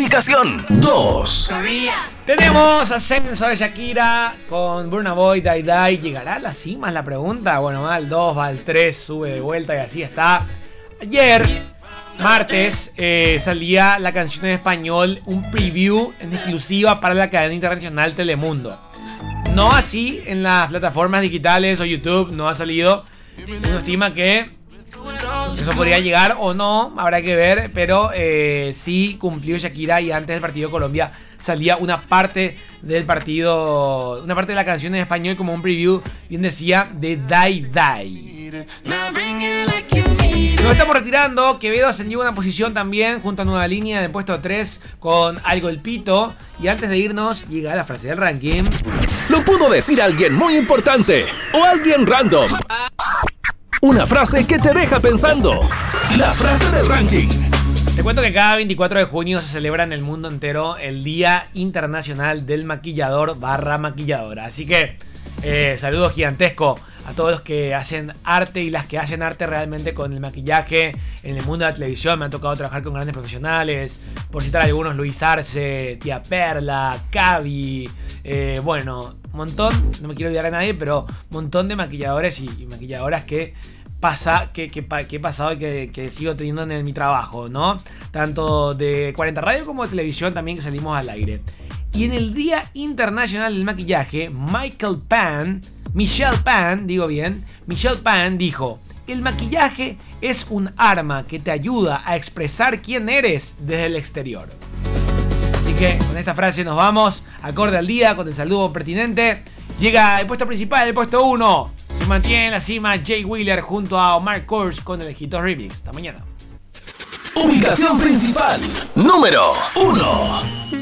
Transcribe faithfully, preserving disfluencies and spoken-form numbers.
Ubicación dos. Tenemos ascenso de Shakira con Burna Boy, Die Die. ¿Llegará a la cima? Es la pregunta. Bueno, va al dos, va al tres, sube de vuelta y así está. Ayer, martes, eh, salía la canción en español, un preview en exclusiva para la cadena internacional Telemundo. No así en las plataformas digitales o YouTube, no ha salido. Uno estima que eso podría llegar o no, habrá que ver, pero eh, sí cumplió Shakira y antes del partido de Colombia salía una parte del partido, una parte de la canción en español como un preview, bien decía, de Die Die. Nos estamos retirando. Quevedo ascendió una posición también junto a Nueva Línea en el puesto tres con Al Golpito. Y antes de irnos, llega la frase del ranking. Lo pudo decir alguien muy importante o alguien random. Una frase que te deja pensando. La frase del ranking. Te cuento que cada veinticuatro de junio se celebra en el mundo entero el Día Internacional del Maquillador barra maquilladora. Así que eh, saludo gigantesco a todos los que hacen arte y las que hacen arte realmente con el maquillaje en el mundo de la televisión. Me ha tocado trabajar con grandes profesionales, por citar algunos, Luis Arce, Tía Perla, Cavi, eh, bueno, un montón, no me quiero olvidar a nadie, pero un montón de maquilladores y, y maquilladoras que pasa, que, que, que he pasado y que, que sigo teniendo en, el, en mi trabajo, ¿no? Tanto de cuarenta Radio como de televisión también, que salimos al aire. Y en el Día Internacional del Maquillaje, Michael Pan, Michelle Pan, digo bien, Michelle Pan dijo: el maquillaje es un arma que te ayuda a expresar quién eres desde el exterior. Así que con esta frase nos vamos, acorde al día, con el saludo pertinente. Llega el puesto principal, el puesto uno. Se mantiene en la cima Jay Wheeler junto a Omar Kurz con el Hijito Remix. Hasta mañana. Ubicación principal número uno.